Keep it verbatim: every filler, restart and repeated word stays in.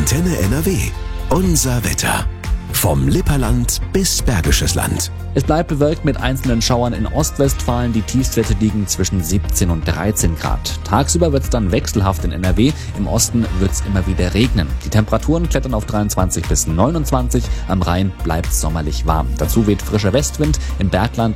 Antenne N R W. Unser Wetter. Vom Lipperland bis Bergisches Land. Es bleibt bewölkt mit einzelnen Schauern in Ostwestfalen. Die Tiefstwerte liegen zwischen siebzehn und dreizehn Grad. Tagsüber wird es dann wechselhaft in N R W. Im Osten wird es immer wieder regnen. Die Temperaturen klettern auf dreiundzwanzig bis neunundzwanzig. Am Rhein bleibt es sommerlich warm. Dazu weht frischer Westwind. Im Bergland